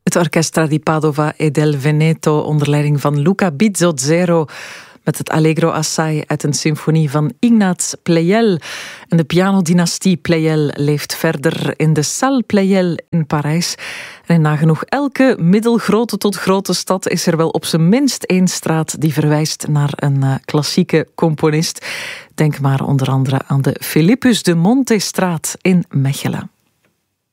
Het Orchestra di Padova e del Veneto onder leiding van Luca Bizzozero met het Allegro assai uit een symfonie van Ignaz Pleyel. En de pianodynastie Pleyel leeft verder in de Salle Pleyel in Parijs. En in nagenoeg elke middelgrote tot grote stad is er wel op zijn minst één straat die verwijst naar een klassieke componist. Denk maar onder andere aan de Philippus de Monte-straat in Mechelen.